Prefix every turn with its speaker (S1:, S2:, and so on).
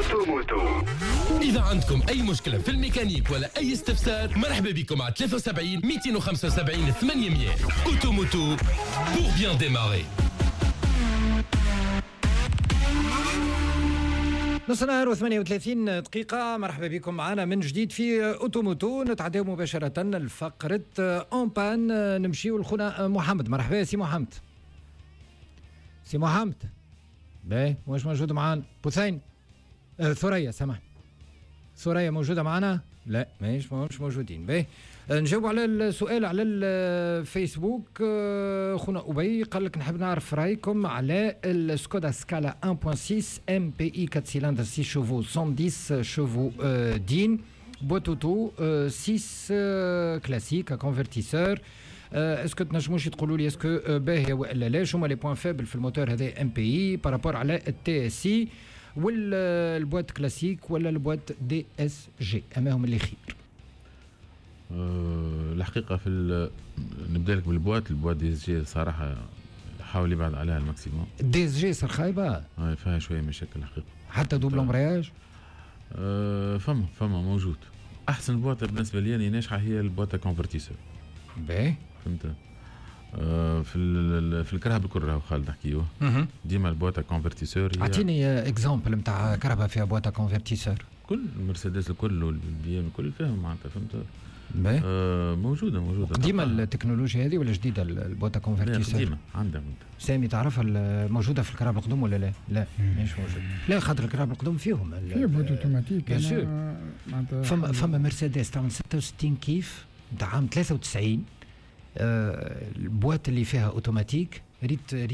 S1: أوتوموتو. إذا عندكم أي مشكلة في الميكانيك ولا أي استفسار، مرحبا بكم على 73 275 800. أوتوموتو pour bien démarrer.
S2: نص نهار و38 دقيقة. مرحبا بكم معنا من جديد في أوتوموتو. نتعداو مباشرة الفقرة أون بان. نمشيو لخونا محمد. مرحبا يا سي محمد. سي محمد باهي واش موجود معنا؟ بوثين ثريا سامح. ثريا موجودة معنا؟ لا مش موجودين. باهي نجاوب على السؤال على الفيسبوك. خونا أبي قال لك نحب نعرف رايكم على السكودا سكالا 1.6 MPI 4 cylindres 6 chevaux 110 chevaux دين بوتوتو 6 كلاسيك كونفرتيسور. اسكو تنجموش تقولوا لي اسكو باهيه ولا لا؟ شو هما لي بوين فابل في الموتور هذا ام بي اي بارابور على التي اس اي والبوات كلاسيك ولا البوات دي اس جي؟ اماهم اللي خير.
S3: الحقيقه في نبدا لك بالبوات دي اس جي صراحه حاول يبعد عليها الماكسيموم.
S2: دي اس جي صار خايبه
S3: فيها شويه مشاكل الحقيقه.
S2: حتى دوبل امبرياج
S3: فما موجود. احسن بوات بالنسبه لي يعني ناجحه هي البوات كونفرتيسور.
S2: باهي
S3: فهمت. في الكرهبه الكل راهو خالد نحكيوه ديما البوات كونفرتيسور.
S2: اعطيني اكزامبل نتاع كرهبه فيها بوات كونفرتيسور.
S3: كل المرسيدس الكل والبي ام الكل فيهم معناتها فهمت. موجوده
S2: ديما التكنولوجيا هذه ولا جديده البوتا كونفرتيسور؟
S3: ديما عندها
S2: سامي تعرفها موجوده في الكراب القدم ولا لا؟ لا مش موجود. لا خاطر الكراب القدم فيهم
S4: في بوت اوتوماتيك.
S2: فما مرسيدس تعمل 66 كيف نتاع عام 93 البوات اللي فيها اوتوماتيك ريت